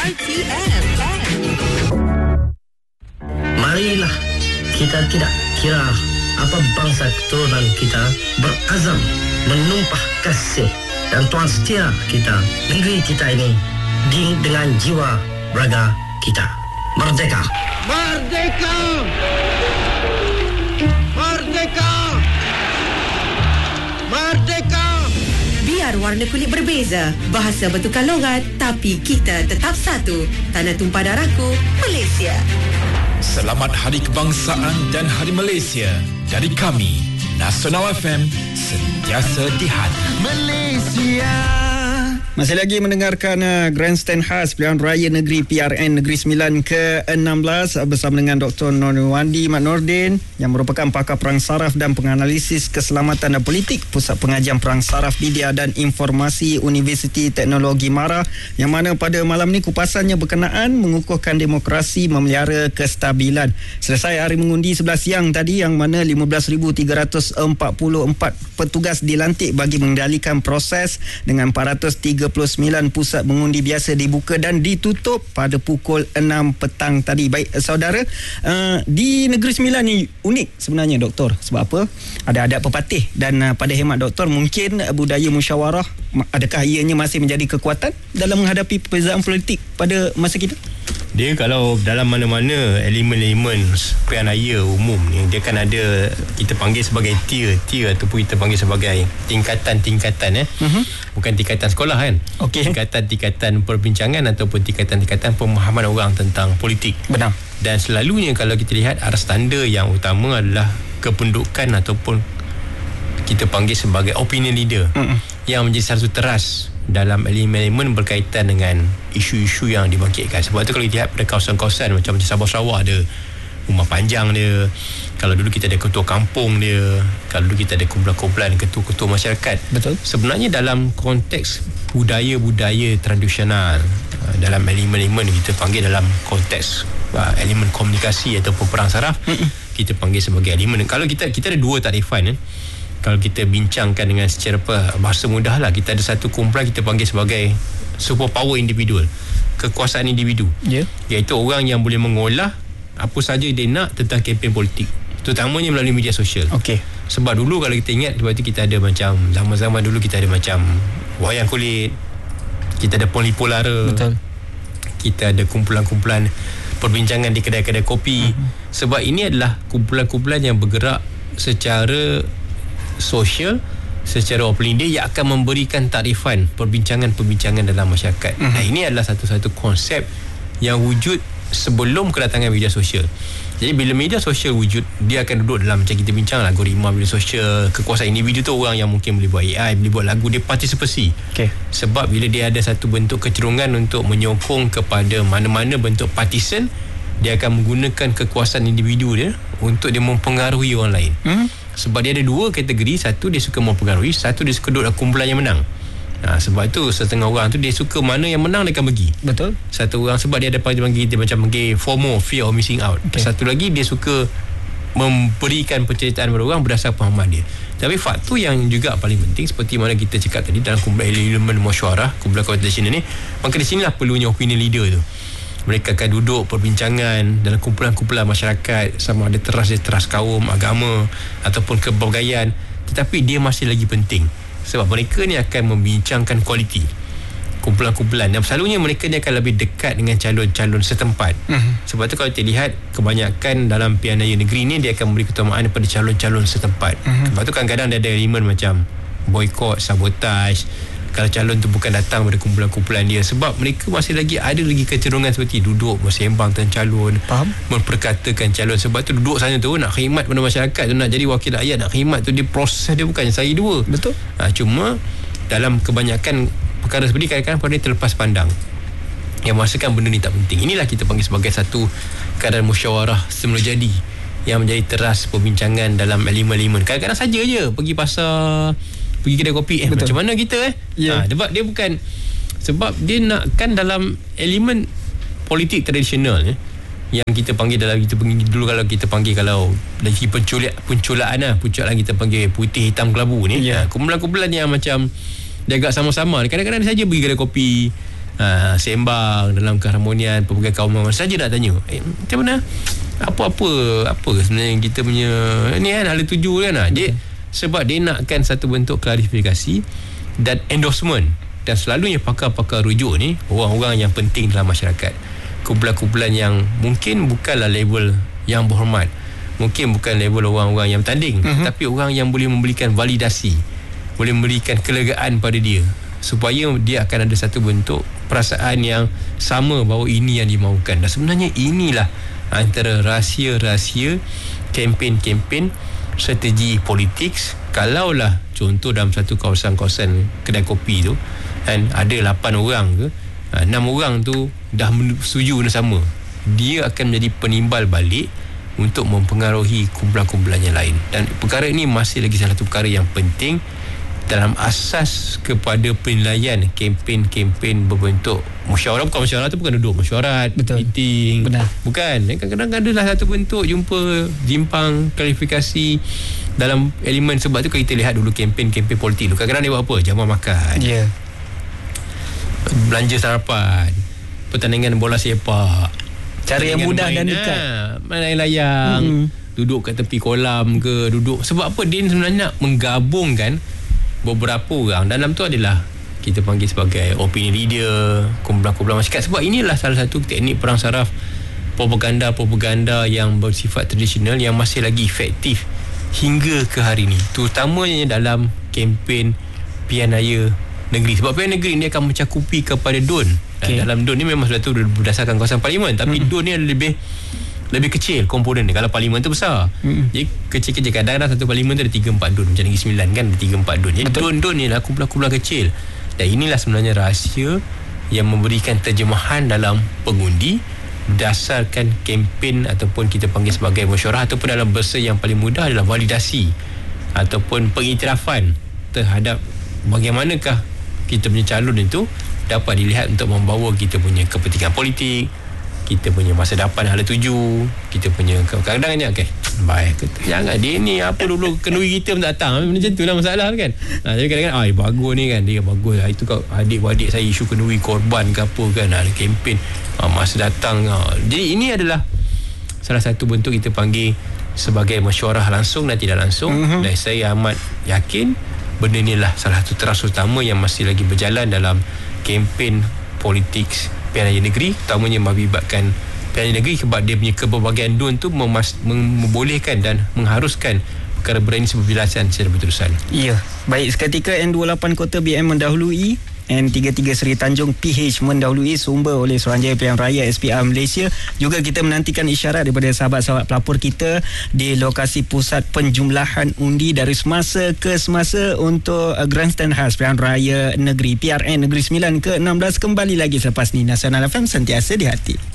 RTM. Marilah kita tidak kira apa bangsa keturunan kita berazam menumpah kasih dan tuan setia kita negeri kita ini dengan jiwa raga kita. Merdeka! Merdeka! Merdeka! Merdeka! Biar warna kulit berbeza, bahasa bertukar logat, tapi kita tetap satu. Tanah tumpah darahku, Malaysia. Selamat Hari Kebangsaan dan Hari Malaysia dari kami, Nasional FM, sentiasa di hati. Malaysia. Masih lagi mendengarkan Grandstand khas Pilihan Raya Negeri PRN Negeri Sembilan ke-16 bersama dengan Dr. Nurwandi Mat Nordin yang merupakan pakar perang saraf dan penganalisis keselamatan dan politik Pusat Pengajian Perang Saraf Media dan Informasi Universiti Teknologi MARA, yang mana pada malam ni kupasannya berkenaan mengukuhkan demokrasi memelihara kestabilan. Selesai hari mengundi 11 siang tadi, yang mana 15,344 petugas dilantik bagi mengendalikan proses dengan 439 pusat mengundi biasa dibuka dan ditutup pada pukul 6 petang tadi. Baik saudara, di Negeri Sembilan ni unik sebenarnya doktor. Sebab apa? Ada adat pepatih dan pada hemat doktor mungkin budaya musyawarah, adakah ianya masih menjadi kekuatan dalam menghadapi perbezaan politik pada masa kita? Dia kalau dalam mana-mana elemen-elemen pilihan raya umum ni, dia kan ada, kita panggil sebagai tier ataupun kita panggil sebagai tingkatan-tingkatan bukan tingkatan sekolah kan. Okey. Tingkatan-tingkatan perbincangan ataupun tingkatan-tingkatan pemahaman orang tentang politik. Benar. Dan selalunya kalau kita lihat aras tanda yang utama adalah kependudukan ataupun kita panggil sebagai opinion leader yang menjadi satu teras dalam elemen-elemen berkaitan dengan isu-isu yang dibangkitkan. Sebab tu kalau kita lihat pada kawasan-kawasan macam Sabah Sarawak ada rumah panjang dia, kalau dulu kita ada ketua kampung dia, kalau dulu kita ada kumpulan-kumpulan ketua-ketua masyarakat. Betul. Sebenarnya dalam konteks budaya-budaya tradisional, dalam elemen-elemen kita panggil dalam konteks elemen komunikasi ataupun perang saraf, kita panggil sebagai elemen. Kalau kita ada dua takrifan kalau kita bincangkan dengan secara bahasa mudah lah, kita ada satu kumpulan kita panggil sebagai super power individual, kekuasaan individu, iaitu orang yang boleh mengolah apa saja dia nak tentang kempen politik, terutamanya melalui media sosial. Okey. Sebab dulu kalau kita ingat, sebab tu kita ada macam zaman-zaman dulu kita ada macam wayang kulit, kita ada polipo lara. Betul. Kita ada kumpulan-kumpulan perbincangan di kedai-kedai kopi. Sebab ini adalah kumpulan-kumpulan yang bergerak secara sosial, secara opinion dia yang akan memberikan takrifan perbincangan-perbincangan dalam masyarakat. Nah, ini adalah satu-satu konsep yang wujud sebelum kedatangan media sosial. Jadi bila media sosial wujud, dia akan duduk dalam macam kita bincang lah, algoritma media sosial, kekuasaan individu tu orang yang mungkin boleh buat AI, boleh buat lagu, dia partisipasi. Sebab bila dia ada satu bentuk kecerungan untuk menyokong kepada mana-mana bentuk partisan, dia akan menggunakan kekuasaan individu dia untuk dia mempengaruhi orang lain. Sebab dia ada dua kategori, satu dia suka mempengaruhi, satu dia suka duduk dalam kumpulan yang menang. Sebab tu setengah orang tu dia suka mana yang menang dia akan pergi. Betul. Satu orang sebab dia ada panggil dia macam panggil FOMO, fear of missing out. Satu lagi dia suka memberikan penceritaan kepada orang berdasar pemahaman dia. Tapi faktor yang juga paling penting, seperti mana kita cakap tadi dalam kumpulan elemen musyawarah, kumpulan competition ni, maka di sinilah perlunya opinion leader tu. Mereka akan duduk perbincangan dalam kumpulan-kumpulan masyarakat, sama ada teras kaum, agama ataupun kepelbagaian, tetapi dia masih lagi penting sebab mereka ni akan membincangkan kualiti kumpulan-kumpulan dan selalunya mereka ni akan lebih dekat dengan calon-calon setempat. Sebab tu kalau kita lihat kebanyakan dalam pilihan raya negeri ni, dia akan memberi keutamaan kepada calon-calon setempat. Sebab tu kadang-kadang dia ada elemen macam boykot, sabotaj kalau calon tu bukan datang pada kumpulan-kumpulan dia, sebab mereka masih lagi ada lagi kecenderungan seperti duduk bersembang tentang calon, memperkatakan calon. Sebab tu duduk sana tu nak khidmat pada masyarakat tu, nak jadi wakil rakyat, nak khidmat tu, dia proses dia bukan sehari dua. Betul. Cuma dalam kebanyakan perkara seperti kadang-kadang pada dia terlepas pandang, yang merasakan benda ni tak penting. Inilah kita panggil sebagai satu keadaan musyawarah semula jadi yang menjadi teras perbincangan dalam elemen-elemen. Kadang-kadang saja je pergi pasar, pergi kedai kopi, macam mana kita sebab dia bukan, sebab dia nakkan dalam elemen politik tradisional yang kita panggil dalam, kita panggil dulu kalau kita panggil, kalau dari punculaan kita panggil putih hitam kelabu ni, kumpulan-kumpulan yang macam dia agak sama-sama, kadang-kadang dia saja pergi kedai kopi, sembang dalam keharmonian pelbagai kaum saja nak tanya macam mana apa sebenarnya kita punya ni kan hala tuju kan sebab dia nakkan satu bentuk klarifikasi dan endorsement, dan selalunya pakar-pakar rujuk ni orang-orang yang penting dalam masyarakat, kumpulan-kumpulan yang mungkin bukanlah level yang berhormat, mungkin bukan level orang-orang yang bertanding, tapi orang yang boleh memberikan validasi, boleh memberikan kelegaan pada dia, supaya dia akan ada satu bentuk perasaan yang sama bahawa ini yang dimaukan. Dan sebenarnya inilah antara rahsia-rahsia kempen-kempen strategi politik. Kalaulah contoh dalam satu kawasan-kawasan kedai kopi tu kan, ada 8 orang ke 6 orang tu dah setuju benda sama, dia akan menjadi penimbal balik untuk mempengaruhi kumpulan-kumpulan yang lain. Dan perkara ini masih lagi salah satu perkara yang penting dalam asas kepada penilaian kempen-kempen berbentuk mesyuarat. Bukan mesyuarat tu bukan duduk mesyuarat, meeting. Benar. Bukan. Kadang-kadang adalah satu bentuk jumpa jimpang, klarifikasi dalam elemen. Sebab tu kalau kita lihat dulu kempen-kempen politik tu, kadang-kadang dia buat apa? Jamuan makan. Ya. Belanja sarapan, pertandingan bola sepak. Cara yang mudah dan dekat. Main layang, duduk kat tepi kolam ke, duduk. Sebab apa? Dia sebenarnya nak menggabungkan beberapa orang. Dalam tu adalah kita panggil sebagai opinion leader, kumpulan-kumpulan masyarakat. Sebab inilah salah satu teknik perang saraf propaganda yang bersifat tradisional yang masih lagi efektif hingga ke hari ini, terutamanya dalam kempen pilihan raya negeri. Sebab pilihan negeri ni akan mencakupi kepada DUN. Dalam DUN ni memang sudah tu berdasarkan kawasan parlimen, tapi DUN ni lebih kecil komponen dia. Kalau parlimen tu besar, jadi kecil-kecil. Kadang-kadang satu parlimen tu ada 3-4 DUN, macam Negeri Sembilan kan ada 3-4 DUN. Jadi DUN ni lah kumpulan-kumpulan kecil. Dan inilah sebenarnya rahsia yang memberikan terjemahan dalam pengundi berdasarkan kempen ataupun kita panggil sebagai mesyuarat, ataupun dalam bahasa yang paling mudah adalah validasi ataupun pengiktirafan terhadap bagaimanakah kita punya calon itu dapat dilihat untuk membawa kita punya kepentingan politik, kita punya masa depan hala tuju, kita punya kadang-kadang ni baik jangan dia ni apa dulu kenduri kita pun tak datang, macam tu lah masalah kan. Jadi kadang-kadang bagus ni kan, dia bagus itu kau adik-adik saya isu kenduri korban ke apa kan, ada kempen masa datang. Jadi ini adalah salah satu bentuk kita panggil sebagai mesyuarah langsung dan tidak langsung. Dan saya amat yakin benda inilah salah satu teras utama yang masih lagi berjalan dalam kempen politik pilihan raya negeri, terutamanya melibatkan pilihan raya negeri, sebab dia punya keberbahagiaan DUN tu membolehkan dan mengharuskan perkara berani berbilasan secara berterusan. Ya, baik seketika N28 Kota BM mendahului, N33 Seri Tanjung PH mendahului, sumber oleh Suruhanjaya Pilihan Raya SPR Malaysia. Juga kita menantikan isyarat daripada sahabat-sahabat pelapor kita di lokasi pusat penjumlahan undi dari semasa ke semasa untuk Grandstand khas Pilihan Raya Negeri PRN Negeri Sembilan ke-16. Kembali lagi selepas ni. Nasional FM, sentiasa di hati.